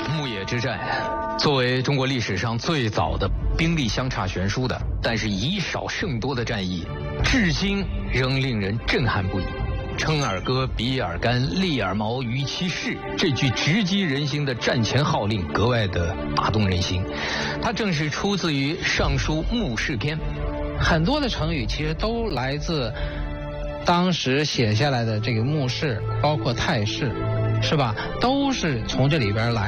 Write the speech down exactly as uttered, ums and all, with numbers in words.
牧野之战，作为中国历史上最早的兵力相差悬殊的，但是以少胜多的战役，至今仍令人震撼不已。称尔戈，比尔干，利尔毛，于其事，这句直击人心的战前号令格外的打动人心。它正是出自于《尚书·牧氏篇》。 很多的成语其实都来自当时写下来的这个牧氏，包括太史，是吧？都是从这里边来。